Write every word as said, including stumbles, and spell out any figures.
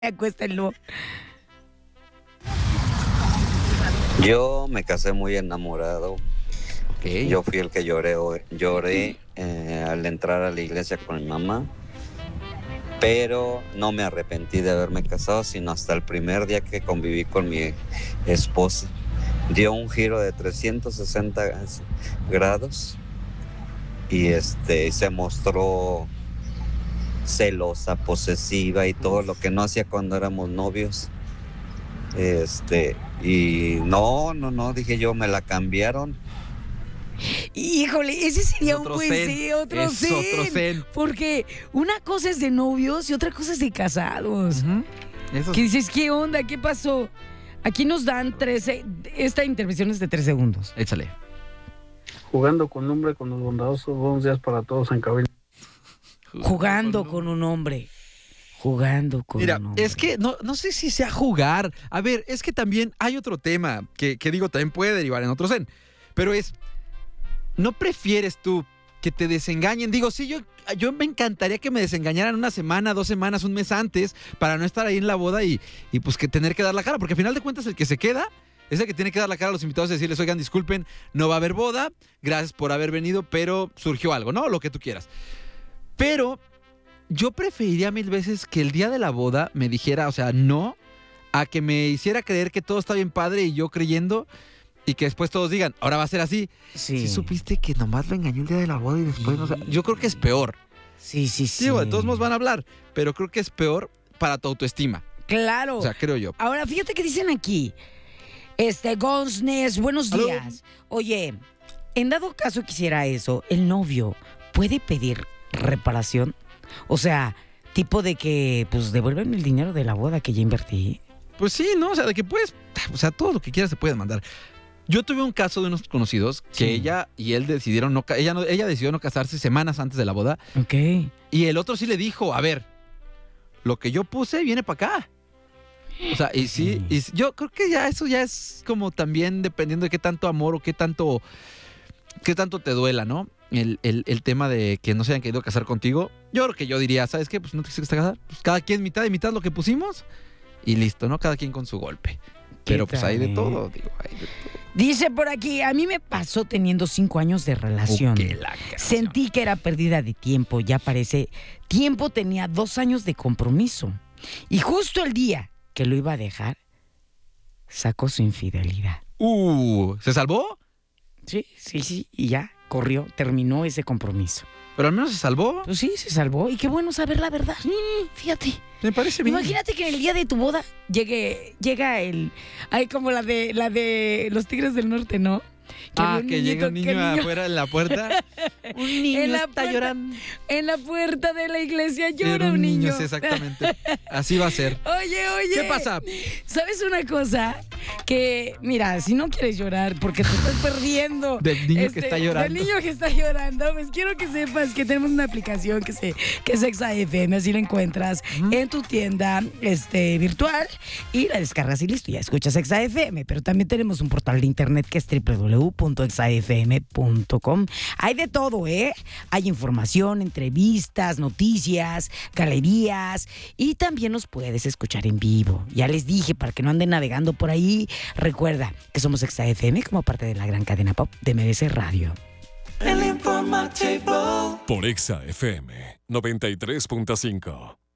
Acuéstenlo. Yo me casé muy enamorado. Okay. Yo fui el que lloré, lloré eh, al entrar a la iglesia con mi mamá. Pero no me arrepentí de haberme casado, sino hasta el primer día que conviví con mi esposa. Dio un giro de trescientos sesenta grados y este, se mostró celosa, posesiva y todo lo que no hacía cuando éramos novios. Este, y no, no, no, dije yo, me la cambiaron. Híjole, ese sería Otro un buen zen. sí, otro Es zen. otro zen. Porque una cosa es de novios y otra cosa es de casados. Ujú. Eso Que dices, ¿qué onda? ¿Qué pasó? Aquí nos dan trece. Esta intervención es de tres segundos. Échale. Jugando con nombre con los bondadosos, buenos días para todos en cabina. Jugando con un hombre. Jugando con Mira, un hombre. es que no, no sé si sea jugar. A ver, es que también hay otro tema que, que digo, también puede derivar en otro zen. Pero es, ¿no prefieres tú que te desengañen? Digo, sí, yo, yo me encantaría que me desengañaran una semana, dos semanas, un mes antes para no estar ahí en la boda y, y pues que tener que dar la cara. Porque al final de cuentas el que se queda es el que tiene que dar la cara a los invitados y decirles, oigan, disculpen, no va a haber boda, gracias por haber venido, pero surgió algo, ¿no? Lo que tú quieras. Pero yo preferiría mil veces que el día de la boda me dijera, o sea, no, a que me hiciera creer que todo está bien padre y yo creyendo y que después todos digan, ahora va a ser así. Sí. Si supiste que nomás lo engañó el día de la boda y después no... Yo creo que es peor. Sí, sí, sí. Digo, de todos modos van a hablar, pero creo que es peor para tu autoestima. Claro. O sea, creo yo. Ahora, fíjate que dicen aquí. Este, Gonsnes, buenos Aló. días. Oye, en dado caso quisiera eso, ¿el novio puede pedir reparación? O sea, tipo de que, pues, devuélveme el dinero de la boda que ya invertí. Pues sí, ¿no? O sea, de que puedes... O sea, todo lo que quieras se puede mandar. Yo tuve un caso de unos conocidos que Sí. ella y él decidieron no... ca- Ella, no, ella decidió no casarse semanas antes de la boda. Ok. Y el otro sí le dijo, a ver, lo que yo puse viene para acá. O sea, y sí, y s- yo creo que ya eso ya es como también dependiendo de qué tanto amor o qué tanto, qué tanto te duela, ¿no? El, el, el tema de que no se hayan querido casar contigo. Yo creo que yo diría, ¿sabes qué? Pues no te quisiste casar. Pues cada quien mitad y mitad lo que pusimos y listo, ¿no? Cada quien con su golpe. Pero pues hay de tal, todo, eh? digo, hay de todo. Dice por aquí, a mí me pasó teniendo cinco años de relación. Oh, que la canción. Sentí que era pérdida de tiempo, ya parece. Tiempo tenía dos años de compromiso. Y justo el día que lo iba a dejar, sacó su infidelidad. Uh, ¿se salvó? Sí, sí, sí. Y ya, corrió, terminó ese compromiso. Pero al menos se salvó. Pues sí, se salvó. Y qué bueno saber la verdad. Fíjate. Me parece bien. Imagínate que en el día de tu boda llegue, llega el... Ay, como la de la de los Tigres del Norte, ¿no? Ah, había un que llega un niñito- que niño el niño- afuera en la puerta. Un niño En la está puerta. llorando. En la puerta de la iglesia llora Era un niño. sí, exactamente. Así va a ser. Oye, oye. ¿Qué pasa? ¿Sabes una cosa? Que, mira, si no quieres llorar porque te estás perdiendo. Del niño que está llorando. Del niño que está llorando, pues quiero que sepas que tenemos una aplicación que, se, que es Exa F M, así la encuentras en tu tienda este, virtual y la descargas y listo, ya escuchas Exa F M. Pero también tenemos un portal de internet que es doble u doble u doble u punto exa f m punto com. Hay de todo, ¿eh? Hay información, entrevistas, noticias, galerías y también nos puedes escuchar en vivo. Ya les dije, para que no anden navegando por ahí, recuerda que somos Exa F M como parte de la gran cadena pop de M B C Radio. Por Exa F M noventa y tres punto cinco.